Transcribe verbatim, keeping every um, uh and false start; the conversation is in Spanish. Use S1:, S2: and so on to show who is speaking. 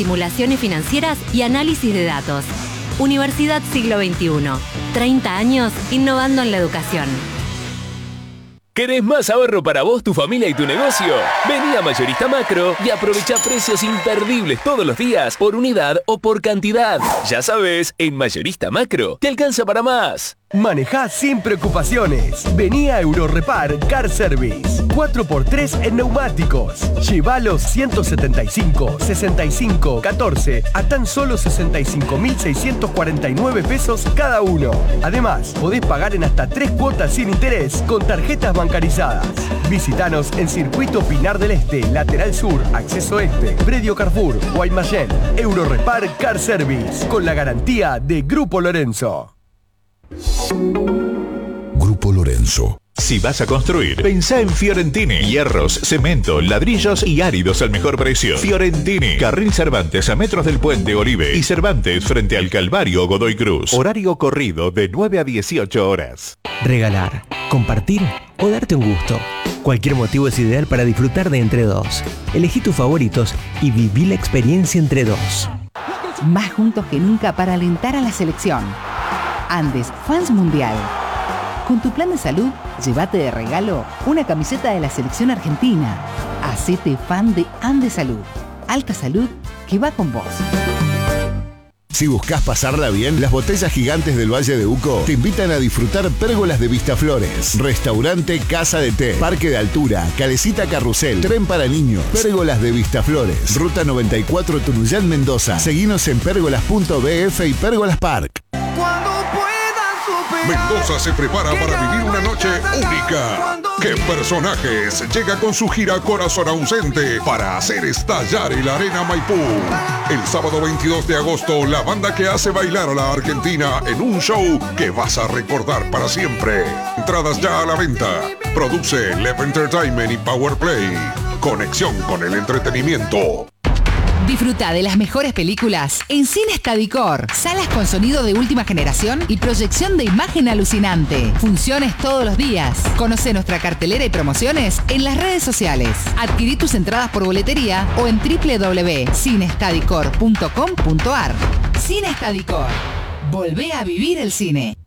S1: simulaciones financieras y análisis de datos. Universidad Siglo veintiuno. treinta años innovando en la educación.
S2: ¿Querés más ahorro para vos, tu familia y tu negocio? Vení a Mayorista Macro y aprovecha precios imperdibles todos los días por unidad o por cantidad. Ya sabes, en Mayorista Macro te alcanza para más.
S3: Manejá sin preocupaciones. Vení a Eurorepar Car Service. cuatro por tres en neumáticos. Lleva los ciento setenta y cinco, sesenta y cinco, catorce a tan solo sesenta y cinco mil seiscientos cuarenta y nueve pesos cada uno. Además, podés pagar en hasta tres cuotas sin interés con tarjetas bancarizadas. Visítanos en Circuito Pinar del Este, Lateral Sur, Acceso Este, Predio Carrefour, Guaymallén. Eurorepar Car Service, con la garantía de Grupo Lorenzo.
S4: Grupo Lorenzo.
S5: Si vas a construir, pensá en Fiorentini. Hierros, cemento, ladrillos y áridos al mejor precio. Fiorentini. Carril Cervantes a metros del Puente Oribe y Cervantes frente al Calvario Godoy Cruz. Horario corrido de nueve a dieciocho horas.
S6: Regalar, compartir o darte un gusto. Cualquier motivo es ideal para disfrutar de Entre Dos. Elegí tus favoritos y viví la experiencia Entre Dos.
S7: Más juntos que nunca para alentar a la selección. Andes Fans Mundial. Con tu plan de salud, llévate de regalo una camiseta de la selección argentina. Hacete fan de Andes Salud. Alta salud que va con vos.
S4: Si buscas pasarla bien, las botellas gigantes del Valle de Uco te invitan a disfrutar pérgolas de Vistaflores, restaurante Casa de Té, parque de altura, calecita carrusel, tren para niños, pérgolas de Vistaflores, ruta noventa y cuatro Tunuyán Mendoza. Seguinos en pérgolas punto b f y Pérgolas Park.
S8: Mendoza se prepara para vivir una noche única. ¿Qué personajes llega con su gira Corazón Ausente para hacer estallar el Arena Maipú? El sábado veintidós de agosto, la banda que hace bailar a la Argentina en un show que vas a recordar para siempre. Entradas ya a la venta. Produce Lep Entertainment y Power Play. Conexión con el entretenimiento.
S7: Disfruta de las mejores películas en Cine Estadicor. Salas con sonido de última generación y proyección de imagen alucinante. Funciones todos los días. Conoce nuestra cartelera y promociones en las redes sociales. Adquirí tus entradas por boletería o en doble u doble u doble u punto cine estadicor punto com punto a r. Cine Estadicor. Volvé a vivir el cine.